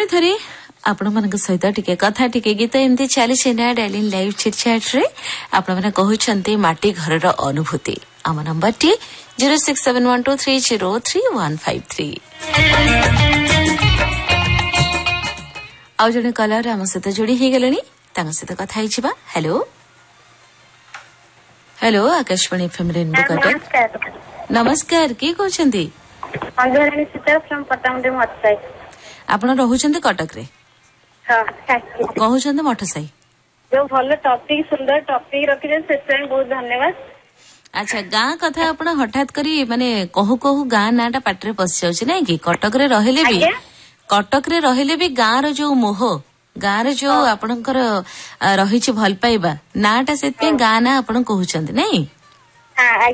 पुणी थरे आपण मानक सहित टिके कथा टिके गीत एमती चली ना डायलिंग लाइव चिटचैट रे आपण माने कहउछन्ते माटी घरर अनुभूति आम नंबर टी 067123033153 आ जने कलर आम सहित जोड़ी ही गलेनी तांग सहित कथा ही छिबा। Hello hello Akashvani FM rainbow Cuttack नमस्कार की कहउछन्ती अंजनी सीता फ्रॉम पटामुंडी मठसाई आपण रहउछन्ते कटक रे हां कहउछन्ते मठसाई जो भले टॉपिक सुंदर टॉपिक रखिजे सेते बहुत धन्यवाद। अच्छा गाँ कथा आपण हठात करी माने कहू कहू गाँ नाटा पाटरे पसि जाउछि नै कि कटक रे रहले भी गाँ रो जो मोह गाँ रे जो आपणकर रहिछि भल पाइबा नाटा सेते गाँ ना आपण कहउछन्ते नै। हां